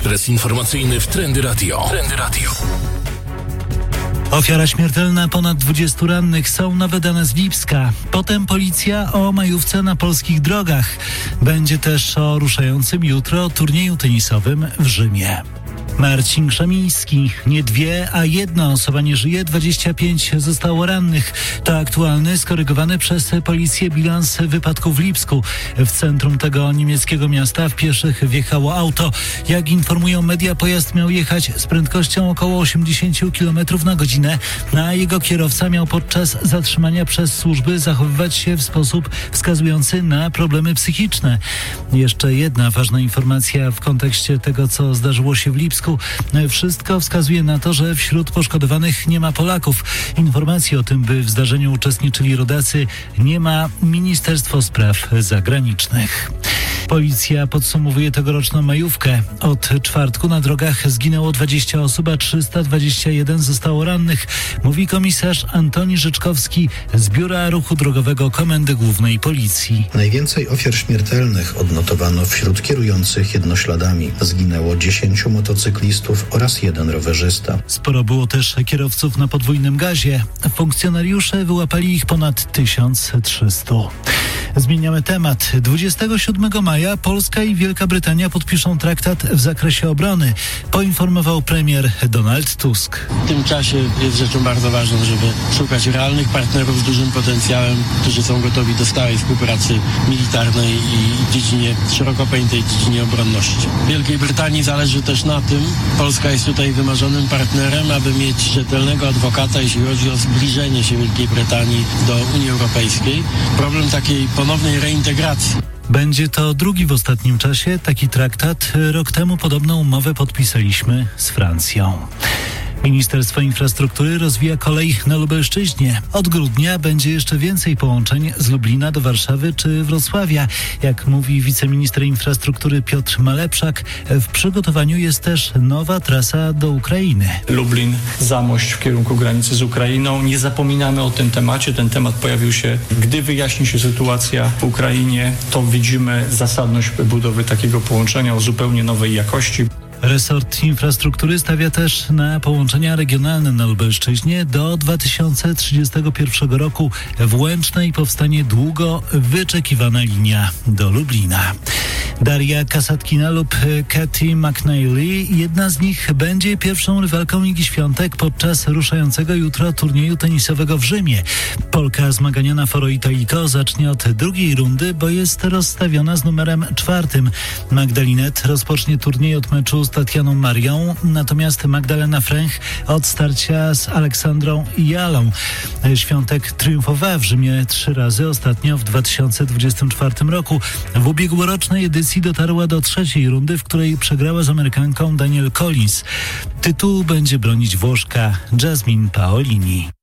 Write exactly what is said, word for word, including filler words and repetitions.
adres informacyjny w Trendy Radio. Trendy Radio. Ofiara śmiertelna, ponad dwudziestu rannych, są nowe dane z Lipska. Potem policja o majówce na polskich drogach. Będzie też o ruszającym jutro turnieju tenisowym w Rzymie. Marcin Krzemiński. Nie dwie, a jedna osoba nie żyje, dwadzieścia pięć zostało rannych. To aktualny, skorygowany przez policję bilans wypadku w Lipsku. W centrum tego niemieckiego miasta w pieszych wjechało auto. Jak informują media, pojazd miał jechać z prędkością około osiemdziesiąt kilometrów na godzinę, a jego kierowca miał podczas zatrzymania przez służby zachowywać się w sposób wskazujący na problemy psychiczne. Jeszcze jedna ważna informacja w kontekście tego, co zdarzyło się w Lipsku. Wszystko wskazuje na to, że wśród poszkodowanych nie ma Polaków. Informacji o tym, by w zdarzeniu uczestniczyli rodacy, nie ma Ministerstwo Spraw Zagranicznych. Policja podsumowuje tegoroczną majówkę. Od czwartku na drogach zginęło dwadzieścia osób, a trzysta dwadzieścia jeden zostało rannych, mówi komisarz Antoni Rzeczkowski z Biura Ruchu Drogowego Komendy Głównej Policji. Najwięcej ofiar śmiertelnych odnotowano wśród kierujących jednośladami. Zginęło dziesięciu motocyklistów oraz jeden rowerzysta. Sporo było też kierowców na podwójnym gazie. Funkcjonariusze wyłapali ich ponad tysiąc trzysta. Zmieniamy temat. dwudziestego siódmego maja Polska i Wielka Brytania podpiszą traktat w zakresie obrony, poinformował premier Donald Tusk. W tym czasie jest rzeczą bardzo ważną, żeby szukać realnych partnerów z dużym potencjałem, którzy są gotowi do stałej współpracy militarnej i w dziedzinie, szeroko pojętej dziedzinie obronności. Wielkiej Brytanii zależy też na tym, Polska jest tutaj wymarzonym partnerem, aby mieć rzetelnego adwokata, jeśli chodzi o zbliżenie się Wielkiej Brytanii do Unii Europejskiej. Problem takiej ponownej reintegracji. Będzie to drugi w ostatnim czasie taki traktat. Rok temu podobną umowę podpisaliśmy z Francją. Ministerstwo Infrastruktury rozwija kolej na Lubelszczyźnie. Od grudnia będzie jeszcze więcej połączeń z Lublina do Warszawy czy Wrocławia. Jak mówi wiceminister infrastruktury Piotr Malepszak, w przygotowaniu jest też nowa trasa do Ukrainy. Lublin, Zamość w kierunku granicy z Ukrainą. Nie zapominamy o tym temacie. Ten temat pojawił się, gdy wyjaśni się sytuacja w Ukrainie, to widzimy zasadność budowy takiego połączenia o zupełnie nowej jakości. Resort Infrastruktury stawia też na połączenia regionalne na Lubelszczyźnie. Do dwa tysiące trzydziestego pierwszego roku w Łęcznej powstanie długo wyczekiwana linia do Lublina. Daria Kasatkina lub Katy McNally, jedna z nich będzie pierwszą rywalką Igi Świątek podczas ruszającego jutro turnieju tenisowego w Rzymie. Polka zmaganiana Foro Italico zacznie od drugiej rundy, bo jest rozstawiona z numerem czwartym. Magdalinet rozpocznie turniej od meczu z Tatianą Marią, natomiast Magdalena Fręch od starcia z Aleksandrą Jalą. Świątek triumfowała w Rzymie trzy razy, ostatnio w dwa tysiące dwudziestym czwartym roku. W ubiegłorocznej edycji dotarła do trzeciej rundy, w której przegrała z Amerykanką Danielle Collins. Tytułu będzie bronić Włoszka Jasmine Paolini.